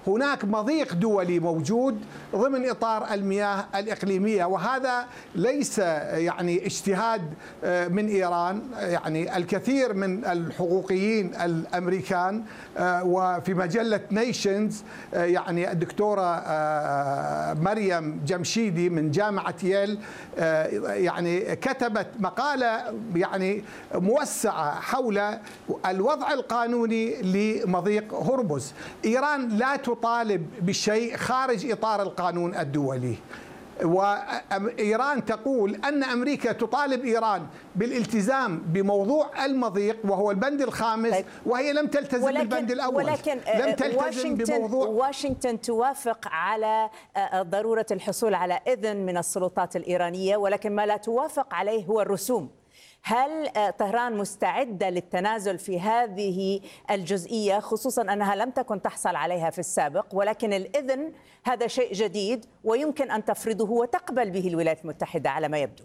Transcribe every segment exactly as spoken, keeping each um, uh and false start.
هناك مضيق دولي موجود ضمن إطار المياه الإقليمية، وهذا ليس يعني اجتهاد من إيران. يعني الكثير من الحقوقيين الأمريكان وفي مجلة نيشنز يعني الدكتورة مريم جمشيدي من جامعة ييل يعني كتبت مقالة يعني موسعة حول الوضع القانوني لمضيق هرمز. إيران لا تطالب بشيء خارج إطار القانون الدولي، وإيران تقول أن أمريكا تطالب إيران بالالتزام بموضوع المضيق وهو البند الخامس، وهي لم تلتزم بالبند الأول. ولكن لم تلتزم واشنطن بموضوع واشنطن توافق على ضرورة الحصول على إذن من السلطات الإيرانية، ولكن ما لا توافق عليه هو الرسوم. هل طهران مستعدة للتنازل في هذه الجزئية، خصوصا أنها لم تكن تحصل عليها في السابق، ولكن الإذن هذا شيء جديد ويمكن أن تفرضه وتقبل به الولايات المتحدة على ما يبدو؟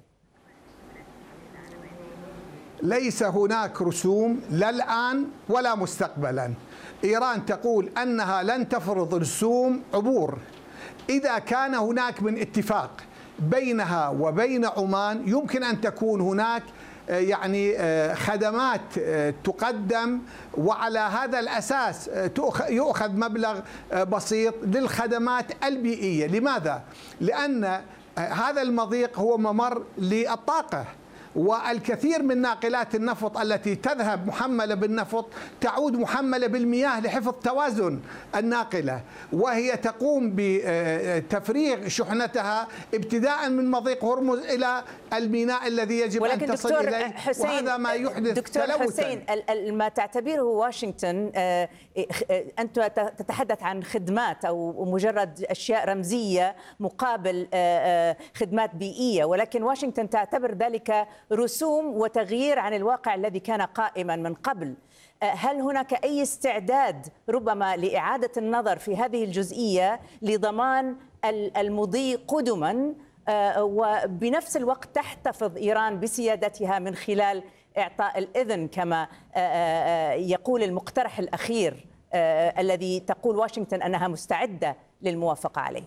ليس هناك رسوم لا الآن ولا مستقبلا. إيران تقول أنها لن تفرض رسوم عبور. إذا كان هناك من اتفاق بينها وبين عمان يمكن أن تكون هناك يعني خدمات تقدم، وعلى هذا الأساس يؤخذ مبلغ بسيط للخدمات البيئية. لماذا؟ لأن هذا المضيق هو ممر للطاقة، والكثير من ناقلات النفط التي تذهب محملة بالنفط تعود محملة بالمياه لحفظ توازن الناقلة، وهي تقوم بتفريغ شحنتها ابتداء من مضيق هرمز إلى الميناء الذي يجب أن تصل إليه، وهذا ما يحدث دكتور حسين، ما تعتبره واشنطن، أنت تتحدث عن خدمات أو مجرد أشياء رمزية مقابل خدمات بيئية، ولكن واشنطن تعتبر ذلك رسوم وتغيير عن الواقع الذي كان قائما من قبل. هل هناك أي استعداد ربما لإعادة النظر في هذه الجزئية لضمان المضي قدما، وبنفس الوقت تحتفظ إيران بسيادتها من خلال إعطاء الإذن كما يقول المقترح الأخير الذي تقول واشنطن أنها مستعدة للموافقة عليه؟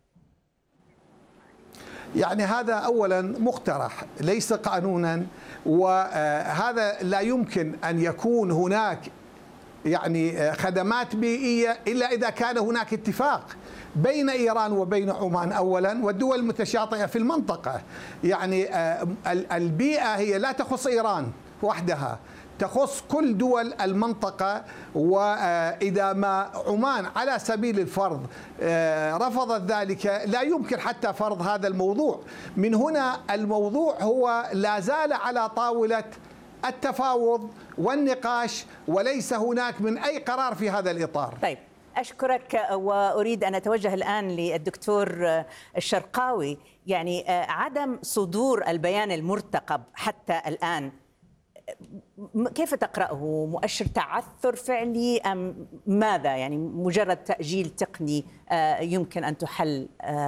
يعني هذا أولا مقترح ليس قانونا، وهذا لا يمكن أن يكون هناك يعني خدمات بيئية إلا إذا كان هناك اتفاق بين إيران وبين عمان أولا والدول المتشاطئة في المنطقة. يعني البيئة هي لا تخص إيران وحدها، تخص كل دول المنطقة، وإذا ما عمان على سبيل الفرض رفضت ذلك لا يمكن حتى فرض هذا الموضوع. من هنا الموضوع هو لا زال على طاولة التفاوض والنقاش، وليس هناك من أي قرار في هذا الإطار. طيب، أشكرك، وأريد أن أتوجه الآن للدكتور الشرقاوي. يعني عدم صدور البيان المرتقب حتى الآن كيف تقرأه؟ مؤشر تعثر فعلي أم ماذا؟ يعني مجرد تأجيل تقني يمكن أن تحل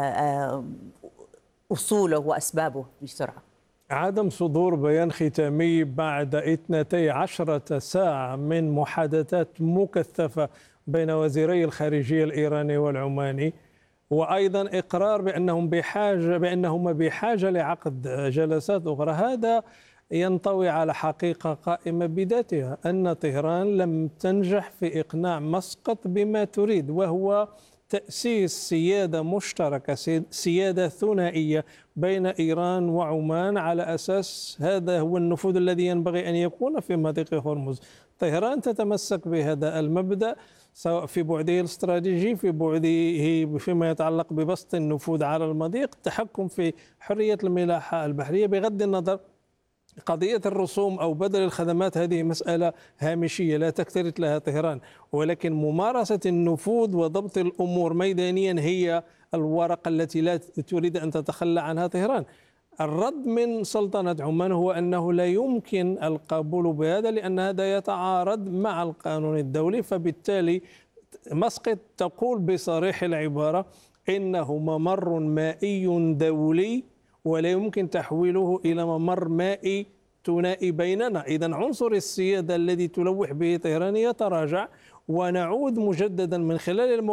أصوله وأسبابه بسرعة؟ عدم صدور بيان ختامي بعد اثنتي عشرة ساعة من محادثات مكثفة بين وزيري الخارجية الإيراني والعماني، وأيضا إقرار بأنهم بحاجة بأنهما بحاجة لعقد جلسات أخرى، هذا ينطوي على حقيقة قائمة بذاتها، أن طهران لم تنجح في إقناع مسقط بما تريد، وهو تأسيس سيادة مشتركة، سيادة ثنائية بين إيران وعمان، على أساس هذا هو النفوذ الذي ينبغي أن يكون في مضيق هرمز. طهران تتمسك بهذا المبدأ سواء في بعده الاستراتيجي، في بعده فيما يتعلق ببسط النفوذ على المضيق، التحكم في حرية الملاحة البحرية. بغض النظر قضية الرسوم أو بدل الخدمات هذه مسألة هامشية لا تكترث لها طهران، ولكن ممارسة النفوذ وضبط الأمور ميدانيا هي الورقة التي لا تريد أن تتخلى عنها طهران. الرد من سلطنة عمان هو أنه لا يمكن القبول بهذا، لأن هذا يتعارض مع القانون الدولي، فبالتالي مسقط تقول بصريح العبارة إنه ممر مائي دولي ولا يمكن تحويله إلى ممر مائي ثنائي بيننا. إذن عنصر السيادة الذي تلوح به طهران يتراجع، ونعود مجددا من خلال